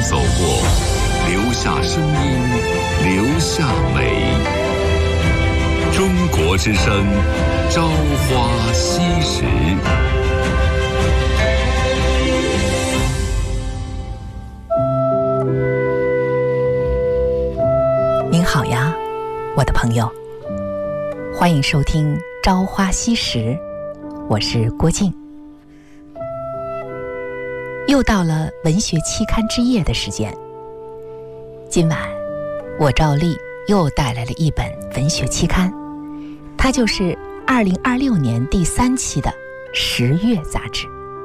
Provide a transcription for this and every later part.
走过，留下声音，留下美。中国之声，朝花夕拾。 您好呀，我的朋友，欢迎收听《朝花夕拾》，我是郭靖。又到了文学期刊之夜的时间，今晚我照例又带来了一本文学期刊，它就是2026年第3期的《十月》杂志。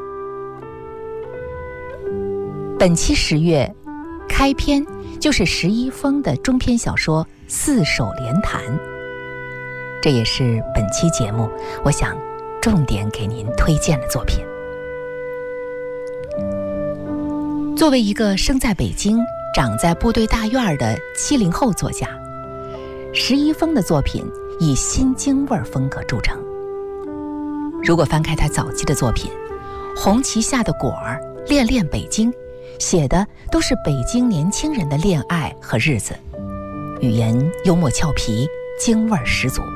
本期《十月》开篇就是石一峰的中篇小说《四手联弹》，这也是本期节目我想重点给您推荐的作品。作为一个生在北京、长在部队大院的70后作家，石一峰的作品以新京味风格著称。如果翻开他早期的作品，《红旗下的果儿》《恋恋北京》，写的都是北京年轻人的恋爱和日子，语言幽默俏皮，京味十足。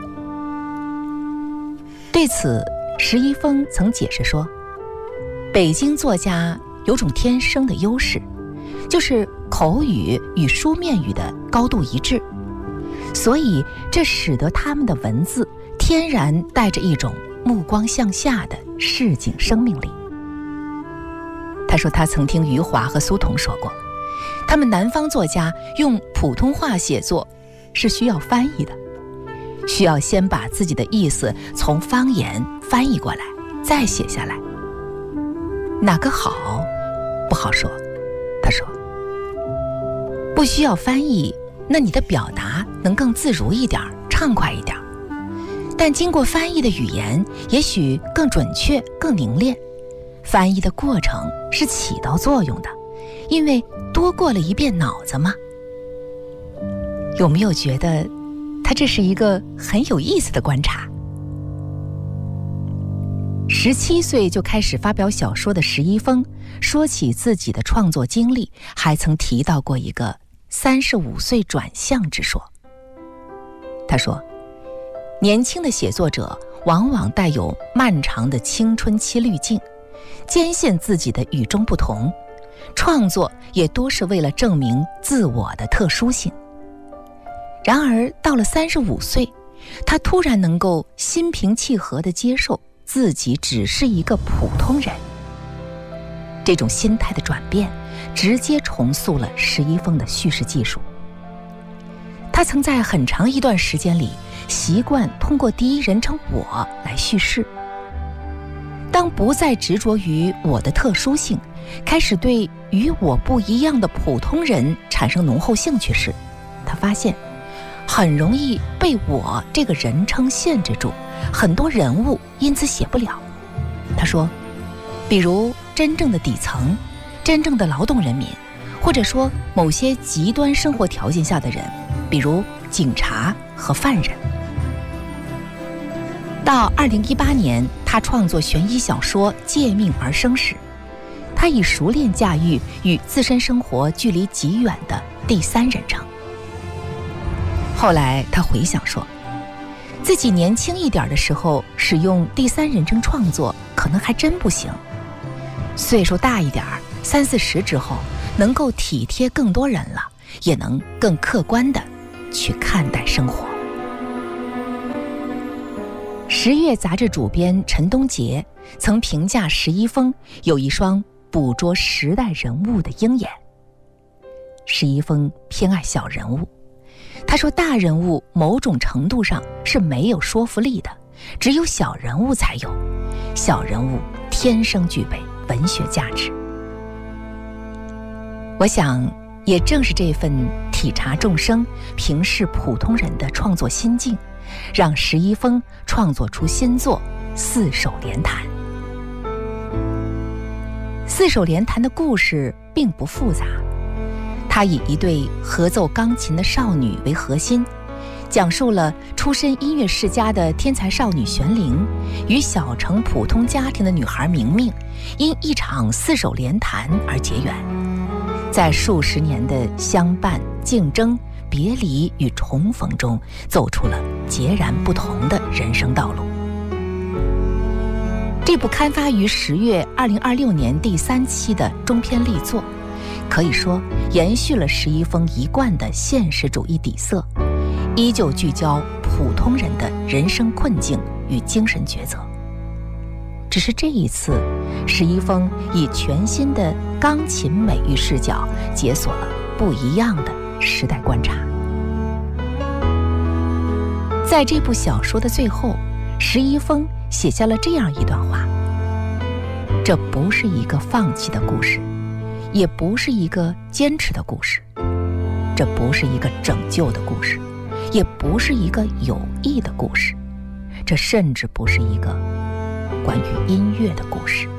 对此，石一峰曾解释说，北京作家有种天生的优势，就是口语与书面语的高度一致，所以这使得他们的文字天然带着一种目光向下的市井生命力。他说他曾听余华和苏童说过，他们南方作家用普通话写作是需要翻译的，需要先把自己的意思从方言翻译过来，再写下来。哪个好不好说，他说不需要翻译，那你的表达能更自如一点，畅快一点，但经过翻译的语言也许更准确，更凝练。翻译的过程是起到作用的，因为多过了一遍脑子嘛。有没有觉得他这是一个很有意思的观察？17岁就开始发表小说的石一峰说起自己的创作经历，还曾提到过一个35岁转向之说。他说，年轻的写作者往往带有漫长的青春期滤镜，坚信自己的与众不同，创作也多是为了证明自我的特殊性。然而到了35岁，他突然能够心平气和地接受自己只是一个普通人。这种心态的转变直接重塑了石一峰的叙事技术。他曾在很长一段时间里习惯通过第一人称我来叙事。当不再执着于我的特殊性，开始对与我不一样的普通人产生浓厚兴趣时，他发现很容易被我这个人称限制住，很多人物因此写不了。他说，比如真正的底层，真正的劳动人民，或者说某些极端生活条件下的人，比如警察和犯人。到2018年，他创作悬疑小说《借命而生》时，他已熟练驾驭与自身生活距离极远的第三人称。后来他回想说，自己年轻一点的时候使用第三人称创作可能还真不行，岁数大一点，30-40之后能够体贴更多人了，也能更客观地去看待生活。十月杂志主编陈东杰曾评价石一峰有一双捕捉时代人物的鹰眼。石一峰偏爱小人物，他说大人物某种程度上是没有说服力的，只有小人物才有，小人物天生具备文学价值。我想也正是这份体察众生、平视普通人的创作心境，让石一峰创作出新作《四手联弹》。四手联弹的故事并不复杂，它以一对合奏钢琴的少女为核心，讲述了出身音乐世家的天才少女玄灵与小城普通家庭的女孩明明因一场四手联弹而结缘。 在数十年的相伴、竞争、别离与重逢中，走出了截然不同的人生道路。这部刊发于10月2026年第3期的中篇力作，可以说延续了石一峰一贯的现实主义底色，依旧聚焦普通人的人生困境与精神抉择。只是这一次，石一峰以全新的钢琴美育视角，解锁了不一样的时代观察。在这部小说的最后，石一峰写下了这样一段话：这不是一个放弃的故事，也不是一个坚持的故事，这不是一个拯救的故事，也不是一个有益的故事，这甚至不是一个关于音乐的故事。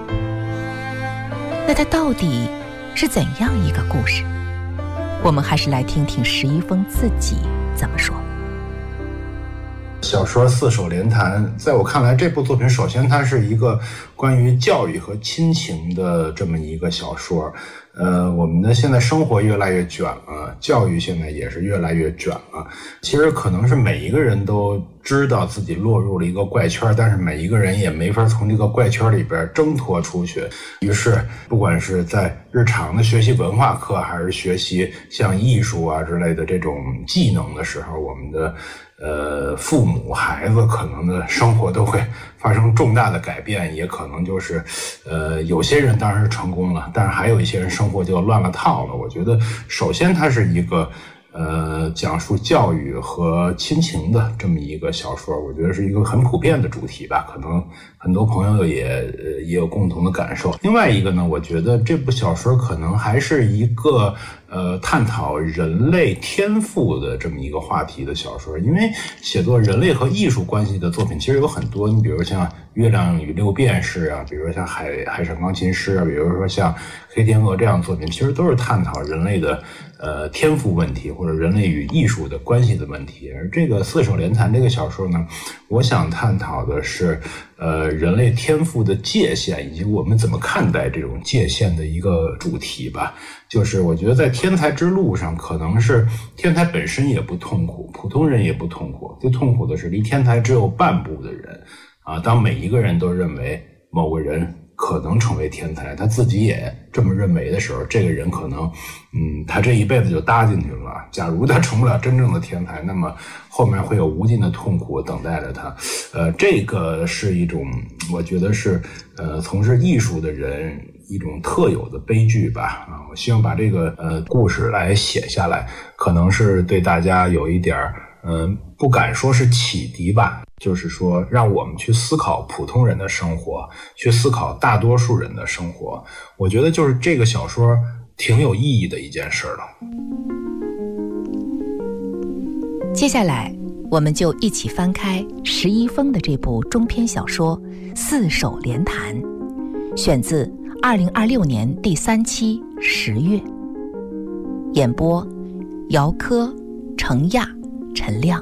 那它到底是怎样一个故事？我们还是来听听石一峰自己怎么说。 小说四手联弹，在我看来，这部作品首先它是一个关于教育和亲情的这么一个小说。我们的现在生活越来越卷了，教育现在也是越来越卷了。其实可能是每一个人都知道自己落入了一个怪圈，但是每一个人也没法从这个怪圈里边挣脱出去。于是不管是在日常的学习文化课，还是学习像艺术啊之类的这种技能的时候，我们的父母孩子可能的生活都会发生重大的改变，也可能就是有些人当然是成功了，但是还有一些人生活就乱了套了。我觉得首先它是一个讲述教育和亲情的这么一个小说，我觉得是一个很普遍的主题吧，可能很多朋友也有共同的感受。另外一个呢，我觉得这部小说可能还是一个探讨人类天赋的这么一个话题的小说。因为写作人类和艺术关系的作品其实有很多，你比如像《月亮与六便士》啊，比如说像海上钢琴师啊，比如说像《黑天鹅》这样的作品，其实都是探讨人类的天赋问题，或者人类与艺术的关系的问题。而这个四手联弹这个小说呢，我想探讨的是人类天赋的界限，以及我们怎么看待这种界限的一个主题吧。就是我觉得在天才之路上，可能是天才本身也不痛苦，普通人也不痛苦，最痛苦的是离天才只有半步的人啊。当每一个人都认为某个人可能成为天才，他自己也这么认为的时候，这个人可能他这一辈子就搭进去了。假如他成不了真正的天才，那么后面会有无尽的痛苦等待着他。这个是一种我觉得是从事艺术的人一种特有的悲剧吧。我希望把这个故事来写下来，可能是对大家有一点不敢说是启迪吧，就是说让我们去思考普通人的生活，去思考大多数人的生活。我觉得就是这个小说挺有意义的一件事了。 接下来我们就一起翻开石一峰的这部中篇小说《四手联弹》，选自2026年第3期10月，演播姚科、程亚、陈亮。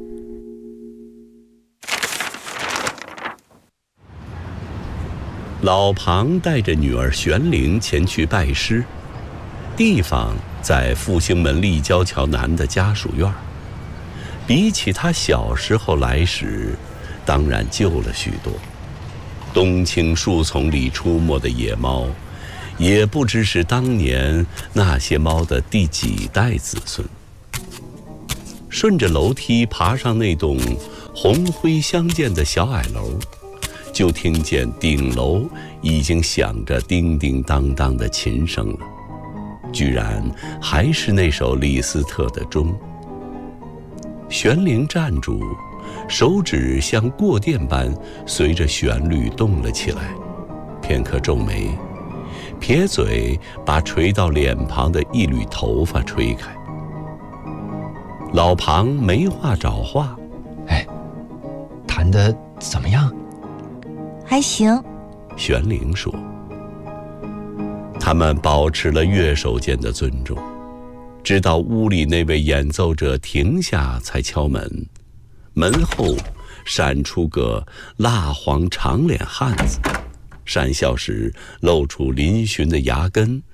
老庞带着女儿玄灵前去拜师，地方在复兴门立交桥南的家属院。比起他小时候来时，当然旧了许多。冬青树丛里出没的野猫，也不知是当年那些猫的第几代子孙。顺着楼梯爬上那栋红灰相间的小矮楼，就听见顶楼已经响着叮叮当当的琴声了，居然还是那首李斯特的钟。玄灵站住，手指像过电般随着旋律动了起来，片刻皱眉，撇嘴把垂到脸庞的一缕头发吹开。老庞没话找话， 弹得怎么样？ 还行。 玄灵说。他们保持了乐手间的尊重，直到屋里那位演奏者停下才敲门，门后闪出个蜡黄长脸汉子，讪笑时露出嶙峋的牙根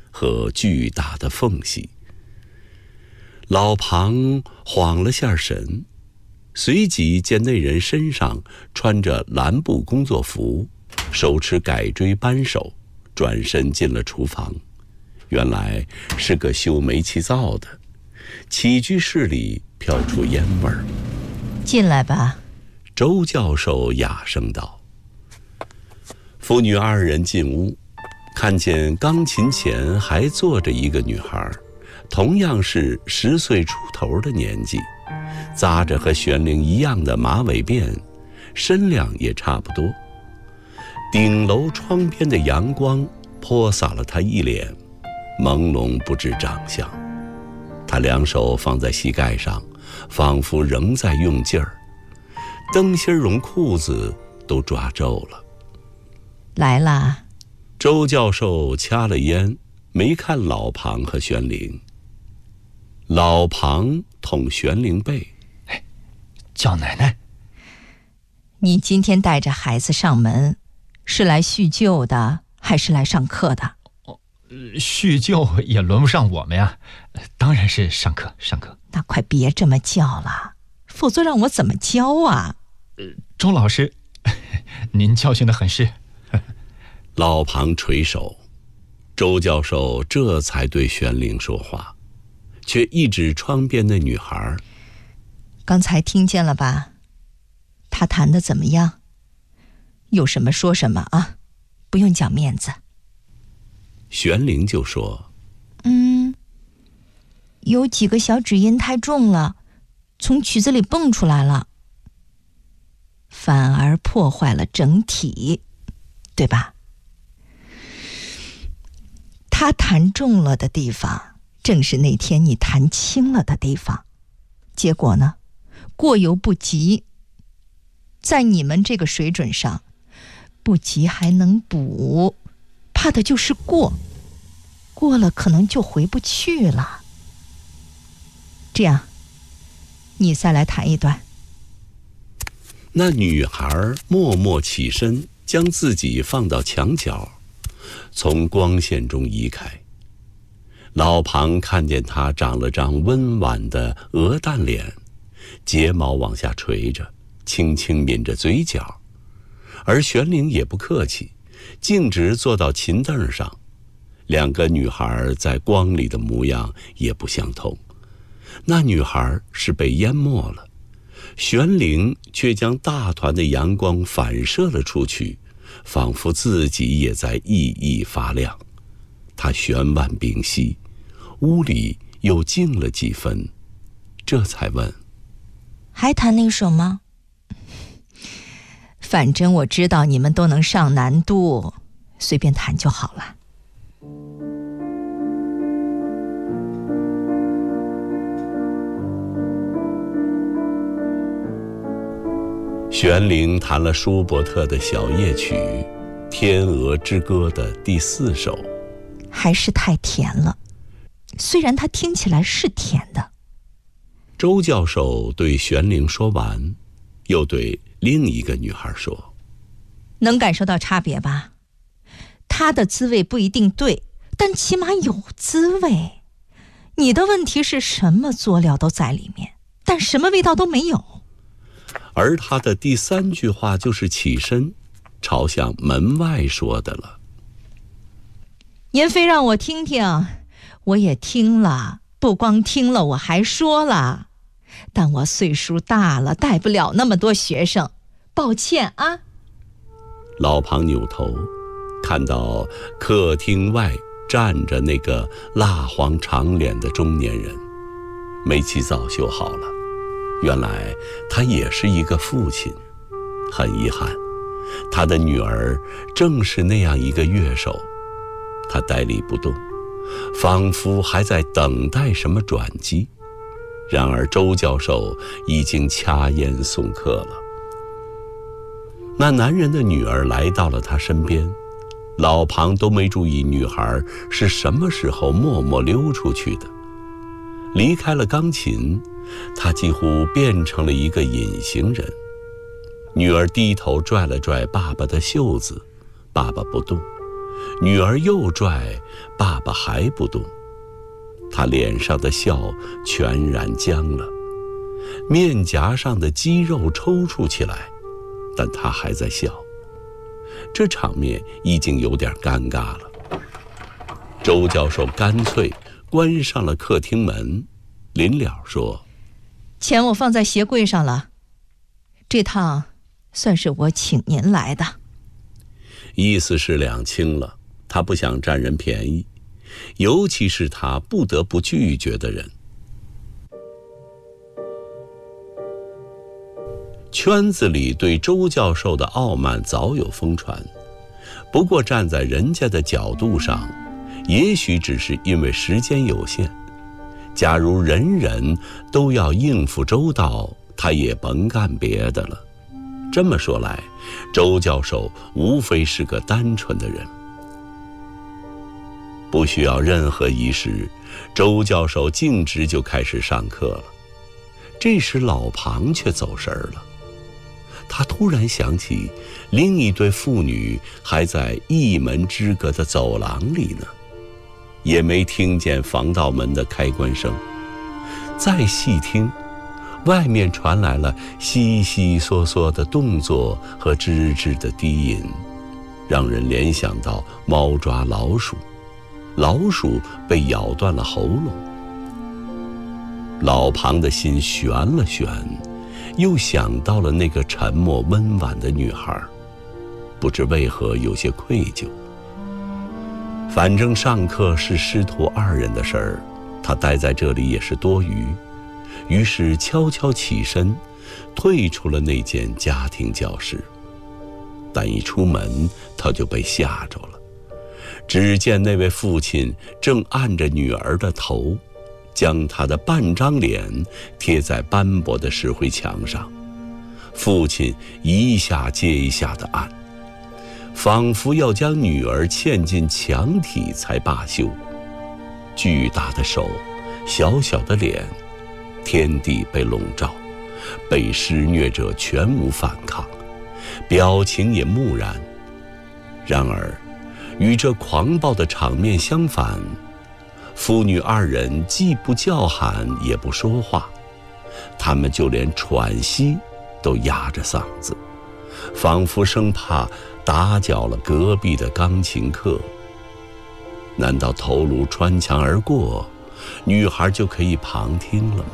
和巨大的缝隙。老庞晃了下神，随即见那人身上穿着蓝布工作服，手持改锥扳手，转身进了厨房。原来是个修煤气灶的，起居室里飘出烟味儿。 进来吧。 周教授哑声道。父女二人进屋，看见钢琴前还坐着一个女孩，同样是10岁出头的年纪，扎着和玄灵一样的马尾辫，身量也差不多。顶楼窗边的阳光泼洒了她一脸，朦胧不知长相。她两手放在膝盖上，仿佛仍在用劲儿，灯芯绒裤子都抓皱了。 来啦。 周教授掐了烟，没看老庞和玄灵。老庞捅玄灵背： 叫奶奶。 你今天带着孩子上门，是来叙旧的还是来上课的？ 叙旧也轮不上我们呀，当然是上课。 那快别这么叫了，否则让我怎么教啊？ 周老师，您教训得很是。 老庞垂手，周教授这才对玄灵说话，却一指窗边的女孩。 刚才听见了吧？她弹得怎么样？有什么说什么啊，不用讲面子。 玄灵就说： 有几个小指音太重了，从曲子里蹦出来了，反而破坏了整体，对吧？他弹重了的地方，正是那天你弹轻了的地方，结果呢，过犹不及。在你们这个水准上，不及还能补，怕的就是过了可能就回不去了。这样，你再来弹一段。 那女孩默默起身，将自己放到墙角，从光线中移开。老庞看见她长了张温婉的鹅蛋脸，睫毛往下垂着，轻轻抿着嘴角。而玄灵也不客气，径直坐到琴凳上。两个女孩在光里的模样也不相同，那女孩是被淹没了，玄灵却将大团的阳光反射了出去，仿佛自己也在熠熠发亮。他悬腕屏息，屋里又静了几分，这才问： 还弹那首吗？反正我知道你们都能上难度，随便弹就好了。 玄灵弹了舒伯特的小夜曲《天鹅之歌》的第4首。 还是太甜了，虽然它听起来是甜的。 周教授对玄灵说完，又对另一个女孩说： 能感受到差别吧？它的滋味不一定对，但起码有滋味。你的问题是什么佐料都在里面，但什么味道都没有。 而他的第3句话就是起身朝向门外说的了。 您非让我听听，我也听了，不光听了，我还说了，但我岁数大了，带不了那么多学生，抱歉啊。 老庞扭头看到客厅外站着那个蜡黄长脸的中年人，煤气灶修好了，原来他也是一个父亲。很遗憾，他的女儿正是那样一个乐手。他呆立不动，仿佛还在等待什么转机。然而周教授已经掐烟送客了。那男人的女儿来到了他身边，老庞都没注意女孩是什么时候默默溜出去的。离开了钢琴，他几乎变成了一个隐形人。女儿低头拽了拽爸爸的袖子，爸爸不动， 女儿又拽，爸爸还不动。他脸上的笑全然僵了，面颊上的肌肉抽搐起来，但他还在笑。这场面已经有点尴尬了。周教授干脆关上了客厅门，临了说：“ 钱我放在鞋柜上了，这趟算是我请您来的。” 意思是两清了，他不想占人便宜，尤其是他不得不拒绝的人。圈子里对周教授的傲慢早有疯传，不过站在人家的角度上，也许只是因为时间有限。假如人人都要应付周到，他也甭干别的了。这么说来，周教授无非是个单纯的人。不需要任何仪式，周教授径直就开始上课了。这时老庞却走神了，他突然想起另一对父女还在一门之隔的走廊里呢，也没听见防盗门的开关声。再细听，外面传来了悉悉嗦嗦的动作和吱吱的低吟，让人联想到猫抓老鼠，老鼠被咬断了喉咙。老庞的心悬了悬，又想到了那个沉默温婉的女孩，不知为何有些愧疚。反正上课是师徒二人的事儿，他待在这里也是多余，于是悄悄起身，退出了那间家庭教室。但一出门，他就被吓着了。只见那位父亲正按着女儿的头，将她的半张脸贴在斑驳的石灰墙上，父亲一下接一下地按，仿佛要将女儿嵌进墙体才罢休。巨大的手，小小的脸，天地被笼罩，被施虐者全无反抗，表情也木然。然而与这狂暴的场面相反，父女二人既不叫喊也不说话，他们就连喘息都压着嗓子，仿佛生怕打搅了隔壁的钢琴课。难道头颅穿墙而过，女孩就可以旁听了吗？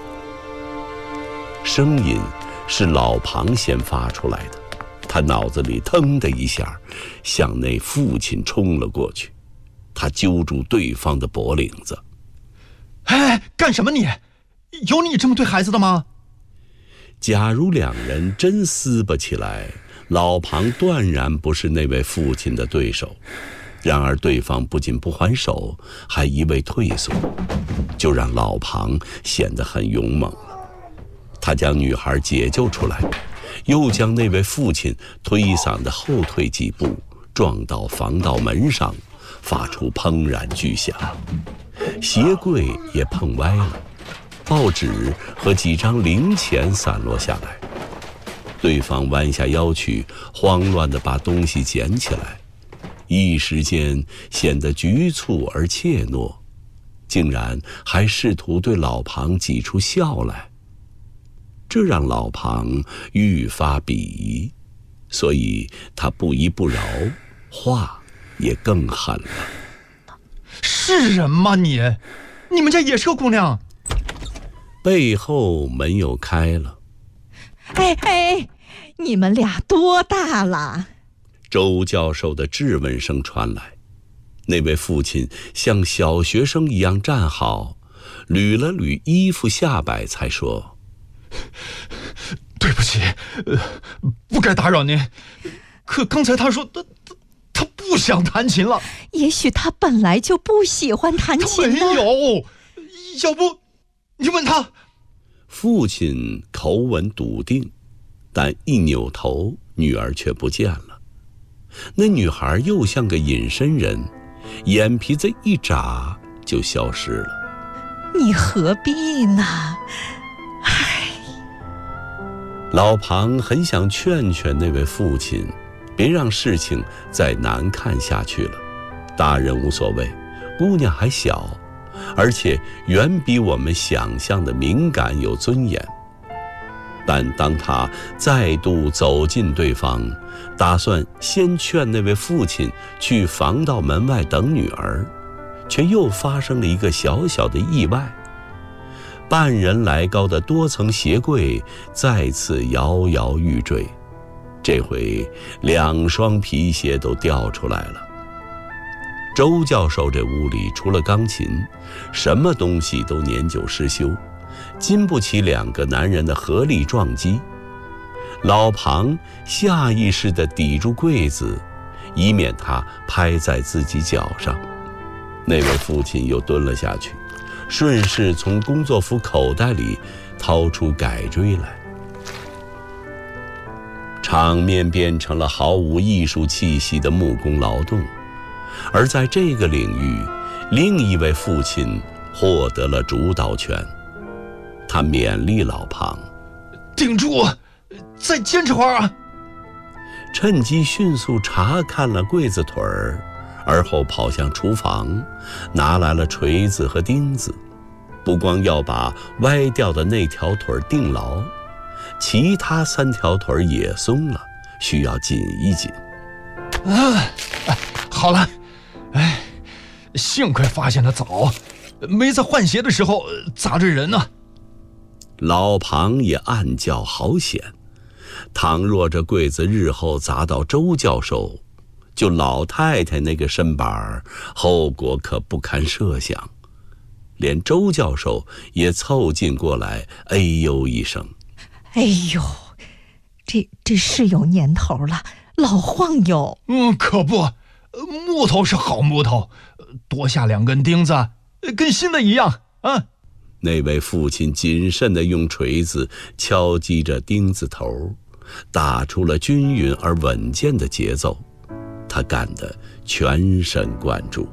声音是老庞先发出来的，他脑子里腾的一下向那父亲冲了过去，他揪住对方的脖领子。 哎，干什么你？有你这么对孩子的吗？ 假如两人真撕巴起来，老庞断然不是那位父亲的对手。然而对方不仅不还手，还一味退缩，就让老庞显得很勇猛了。他将女孩解救出来，又将那位父亲推搡的后退几步，撞到防盗门上，发出砰然巨响。鞋柜也碰歪了，报纸和几张零钱散落下来。对方弯下腰去，慌乱地把东西捡起来，一时间显得局促而怯懦，竟然还试图对老庞挤出笑来。这让老庞愈发鄙夷，所以他不依不饶，话也更狠了。 是人吗你？你们家也是个姑娘？ 背后门又开了。 哎，你们俩多大了？ 周教授的质问声传来。那位父亲像小学生一样站好，捋了捋衣服下摆，才说：“ 对不起，不该打扰您。可刚才他说他不想弹琴了。 也许他本来就不喜欢弹琴呢。 没有，要不你问他。” 父亲口吻笃定，但一扭头，女儿却不见了。那女孩又像个隐身人，眼皮子一眨就消失了。 你何必呢？ 老庞很想劝劝那位父亲， 别让事情再难看下去了。大人无所谓，姑娘还小，而且远比我们想象的敏感有尊严。但当他再度走近对方，打算先劝那位父亲去防盗门外等女儿，却又发生了一个小小的意外。半人来高的多层鞋柜再次摇摇欲坠，这回2双皮鞋都掉出来了。周教授这屋里除了钢琴，什么东西都年久失修，经不起2个男人的合力撞击。老庞下意识地抵住柜子，以免它拍在自己脚上。那位父亲又蹲了下去，顺势从工作服口袋里掏出改锥来。场面变成了毫无艺术气息的木工劳动，而在这个领域，另一位父亲获得了主导权。他勉励老庞：“ 顶住，再坚持会儿啊！” 趁机迅速查看了柜子腿儿，而后跑向厨房，拿来了锤子和钉子。不光要把歪掉的那条腿钉牢，其他3条腿也松了，需要紧一紧。 好了，幸亏发现的早，没在换鞋的时候砸着人呢。 老庞也暗叫好险，倘若这柜子日后砸到周教授，就老太太那个身板，后果可不堪设想。连周教授也凑近过来，哎呦一声：“ 哎呦，这是有年头了，老晃悠。” 可不，木头是好木头，多下2根钉子，跟新的一样啊。 那位父亲谨慎地用锤子敲击着钉子头，打出了均匀而稳健的节奏。他干得全神贯注。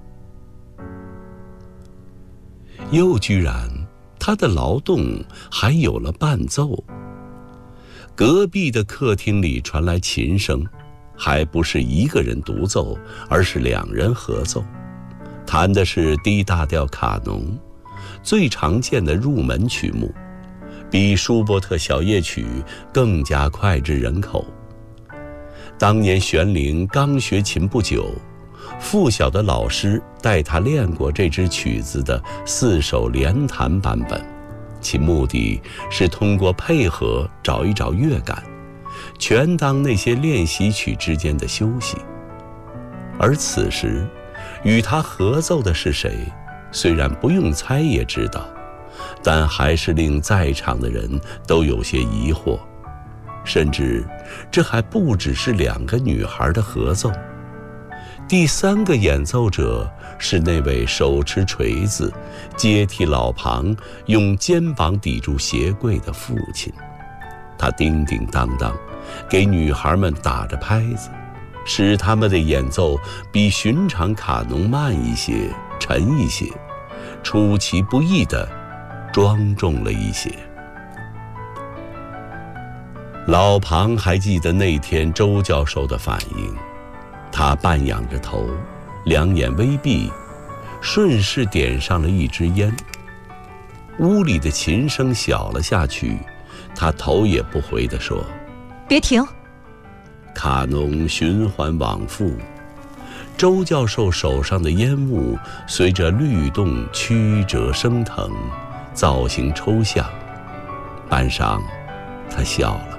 又居然他的劳动还有了伴奏。隔壁的客厅里传来琴声，还不是一个人独奏，而是2人合奏，弹的是 D 大调卡农，最常见的入门曲目，比舒伯特小夜曲更加脍炙人口。当年玄龄刚学琴不久，附小的老师带他练过这支曲子的4手连弹版本，其目的是通过配合找一找乐感，全当那些练习曲之间的休息。而此时与他合奏的是谁，虽然不用猜也知道，但还是令在场的人都有些疑惑，甚至这还不只是2个女孩的合奏。第3个演奏者是那位手持锤子接替老庞用肩膀抵住鞋柜的父亲。他叮叮当当给女孩们打着拍子，使他们的演奏比寻常卡农慢一些，沉一些，出其不意地庄重了一些。老庞还记得那天周教授的反应，他半仰着头，2眼微闭，顺势点上了一支烟。屋里的琴声小了下去，他头也不回地说：“ 别停。” 卡农循环往复，周教授手上的烟雾随着律动曲折升腾，造型抽象。半晌，他笑了。